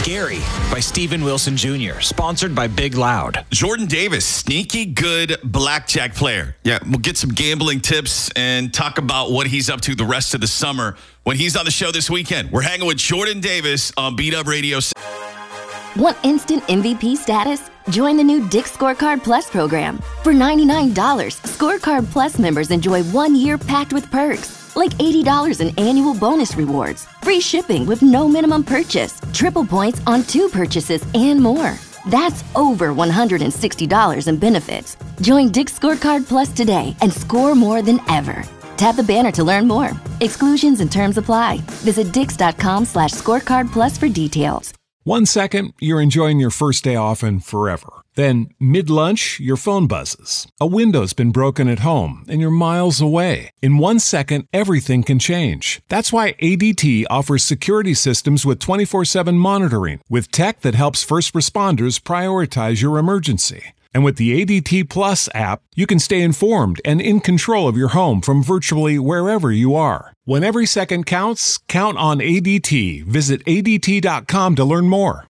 Gary by Steven Wilson Jr., sponsored by Big Loud. Jordan Davis, sneaky good blackjack player. Yeah, we'll get some gambling tips and talk about what he's up to the rest of the summer when he's on the show this weekend. We're hanging with Jordan Davis on Beat Up Radio. Want instant MVP status? Join the new Dick's Scorecard Plus program. For $99, Scorecard Plus members enjoy 1 year packed with perks, like $80 in annual bonus rewards, free shipping with no minimum purchase, triple points on 2 purchases, and more. That's over $160 in benefits. Join Dick's Scorecard Plus today and score more than ever. Tap the banner to learn more. Exclusions and terms apply. Visit dix.com/scorecard plus for details. 1 second, you're enjoying your first day off and forever. Then, mid-lunch, your phone buzzes. A window's been broken at home, and you're miles away. In 1 second, everything can change. That's why ADT offers security systems with 24/7 monitoring, with tech that helps first responders prioritize your emergency. And with the ADT Plus app, you can stay informed and in control of your home from virtually wherever you are. When every second counts, count on ADT. Visit ADT.com to learn more.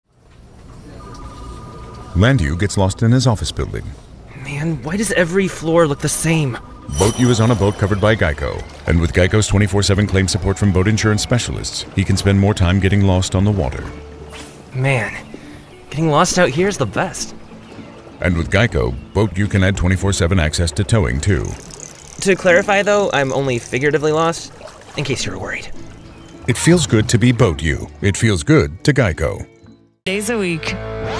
Landu gets lost in his office building. Man, why does every floor look the same? Boat U is on a boat covered by Geico. And with Geico's 24/7 claim support from boat insurance specialists, he can spend more time getting lost on the water. Man, getting lost out here is the best. And with Geico, Boat U can add 24/7 access to towing, too. To clarify, though, I'm only figuratively lost, in case you were worried. It feels good to be Boat U. It feels good to Geico. Days a week.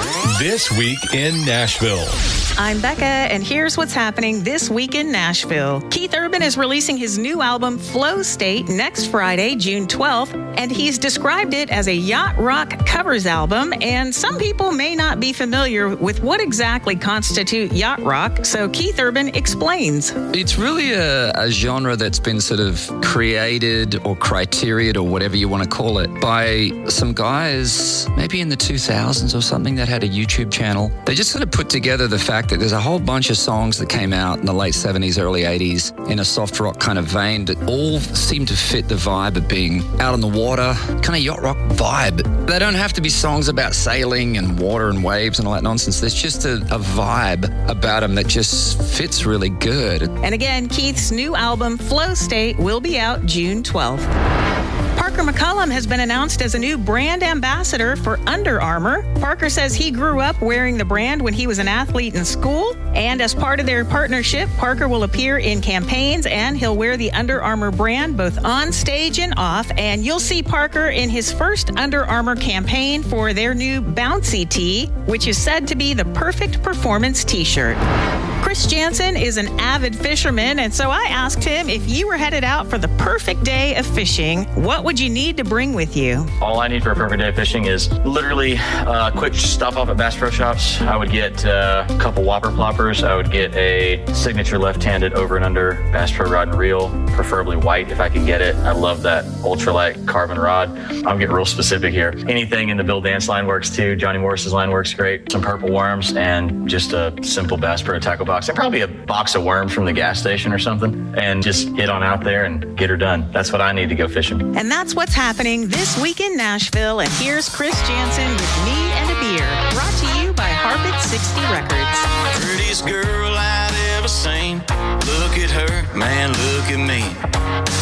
This Week in Nashville. I'm Becca, and here's what's happening this week in Nashville. Keith Urban is releasing his new album, Flow State, next Friday, June 12th, and he's described it as a yacht rock covers album, and some people may not be familiar with what exactly constitute yacht rock, so Keith Urban explains. It's really a genre that's been sort of created or criteriaed or whatever you want to call it by some guys maybe in the 2000s or something that had a YouTube channel. They just sort of put together the fact that there's a whole bunch of songs that came out in the late 70s, early 80s in a soft rock kind of vein that all seem to fit the vibe of being out on the water, kind of yacht rock vibe. They don't have to be songs about sailing and water and waves and all that nonsense. There's just a vibe about them that just fits really good. And again, Keith's new album, Flow State, will be out June 12th. Parker McCollum has been announced as a new brand ambassador for Under Armour. Parker says he grew up wearing the brand when he was an athlete in school. And as part of their partnership, Parker will appear in campaigns and he'll wear the Under Armour brand both on stage and off. And you'll see Parker in his first Under Armour campaign for their new Bouncy Tee, which is said to be the perfect performance t-shirt. Chris Jansen is an avid fisherman, and so I asked him if you were headed out for the perfect day of fishing, what would you need to bring with you? All I need for a perfect day of fishing is literally quick stop off at Bass Pro Shops. I would get a couple Whopper ploppers. I would get a signature left-handed over and under Bass Pro rod and reel, preferably white if I can get it. I love that ultralight carbon rod. I'm getting real specific here. Anything in the Bill Dance line works too. Johnny Morris's line works great. Some purple worms and just a simple Bass Pro tackle box. And probably a box of worms from the gas station or something. And just get on out there and get her done. That's what I need to go fishing. And that's what's happening this week in Nashville. And here's Chris Jansen with Me and a Beer, brought to you by Harpet 60 Records. Prettiest girl I'd ever seen. Look at her, man, look at me.